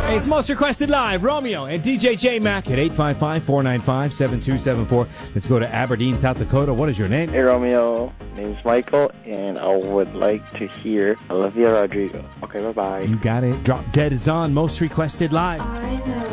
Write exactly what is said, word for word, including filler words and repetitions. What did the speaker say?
Hey, it's Most Requested Live, Romeo and D J J-Mac at eight five five, four nine five, seven two seven four. Let's go to Aberdeen, South Dakota. What is your name? Hey, Romeo. Name's Michael, and I would like to hear Olivia Rodrigo. Okay, bye-bye. You got it. Drop Dead is on Most Requested Live. I know.